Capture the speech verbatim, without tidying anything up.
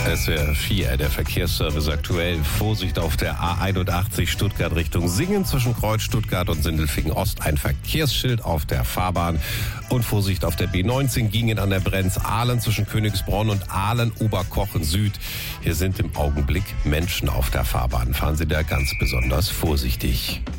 S W R vier, der Verkehrsservice aktuell. Vorsicht auf der A einundachtzig Stuttgart Richtung Singen zwischen Kreuz Stuttgart und Sindelfingen Ost. Ein Verkehrsschild auf der Fahrbahn. Und Vorsicht auf der B neunzehn Gingen an der Brenz-Ahlen zwischen Königsbronn und Ahlen-Oberkochen Süd. Hier sind im Augenblick Menschen auf der Fahrbahn. Fahren Sie da ganz besonders vorsichtig.